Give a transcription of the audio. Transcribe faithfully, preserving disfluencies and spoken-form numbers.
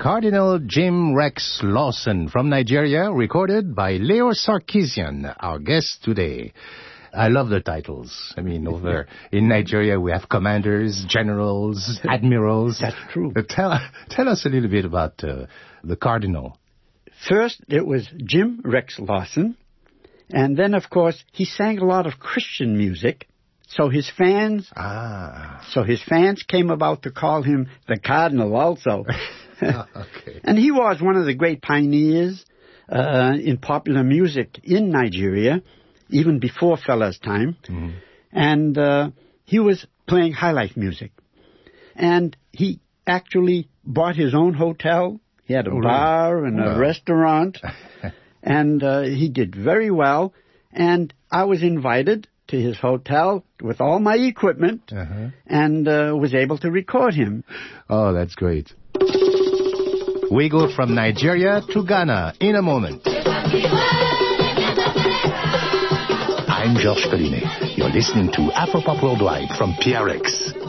Cardinal Jim Rex Lawson from Nigeria, recorded by Leo Sarkisian, our guest today. I love the titles. I mean, over in Nigeria, we have commanders, generals, admirals. That's true. Uh, tell, tell us a little bit about uh, the Cardinal. First, it was Jim Rex Lawson. And then, of course, he sang a lot of Christian music. So his fans, ah. so his fans came about to call him the Cardinal also. Okay. And he was one of the great pioneers uh, in popular music in Nigeria, even before Fela's time. Mm-hmm. And uh, he was playing highlife music. And he actually bought his own hotel. He had a oh, bar really? and wow. a restaurant. And uh, he did very well. And I was invited to his hotel with all my equipment uh-huh. and uh, was able to record him. Oh, that's great. We go from Nigeria to Ghana in a moment. I'm Georges Collinet. You're listening to Afropop Worldwide from P R X.